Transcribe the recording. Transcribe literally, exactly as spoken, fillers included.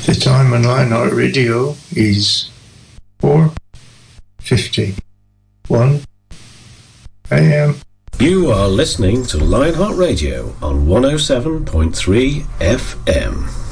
The time on Lionheart Radio is four fifty-one a m. You are listening to Lionheart Radio on one oh seven point three F M.